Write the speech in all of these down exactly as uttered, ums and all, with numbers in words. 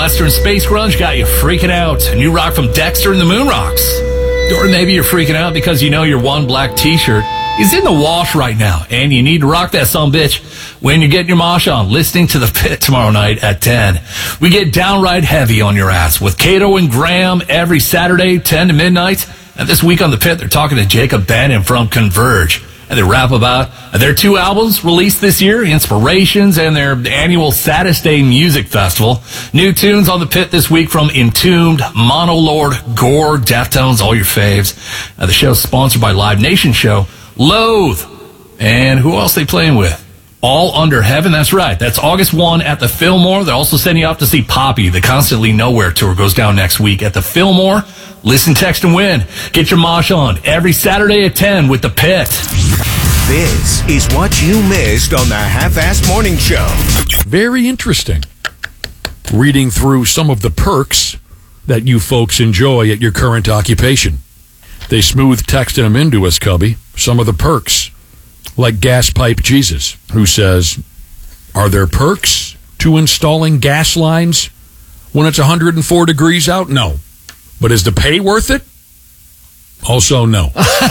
Western space grunge got you freaking out. New rock from Dexter and the Moon Rocks. Or maybe you're freaking out because you know your one black t-shirt is in the wash right now, and you need to rock that sumbitch when you're getting your mosh on, listening to The Pit tomorrow night at ten. We get downright heavy on your ass with Cato and Graham every Saturday, ten to midnight. And this week on The Pit, they're talking to Jacob Bannon from Converge. And they rap about their two albums released this year, Inspirations, and their annual Saddest Day Music Festival. New tunes on The Pit this week from Entombed, Monolord, Gore, Deftones, all your faves. Uh, the show's sponsored by Live Nation Show, Loathe, and who else they playing with? All Under Heaven, that's right. That's August first at the Fillmore. They're also sending you off to see Poppy. The Constantly Nowhere tour goes down next week at the Fillmore. Listen, text, and win. Get your mosh on every Saturday at ten with The Pit. This is what you missed on the Half-Assed Morning Show. Very interesting. Reading through some of the perks that you folks enjoy at your current occupation. They smooth texted them into us, Cubby. Some of the perks. Like Gas Pipe Jesus, who says, are there perks to installing gas lines when it's one hundred four degrees out? No. But is the pay worth it? Also, no.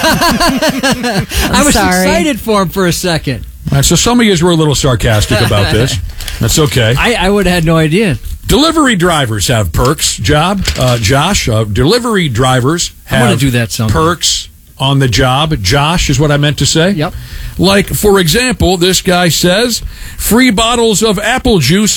I was sorry. excited for him for a second. All right, so some of you were a little sarcastic about this. That's okay. I, I would have had no idea. Delivery drivers have perks, job. Uh, Josh, uh, delivery drivers I wanna have do that someday. perks on the job. Josh is what I meant to say. Yep. Like, for example, this guy says, free bottles of apple juice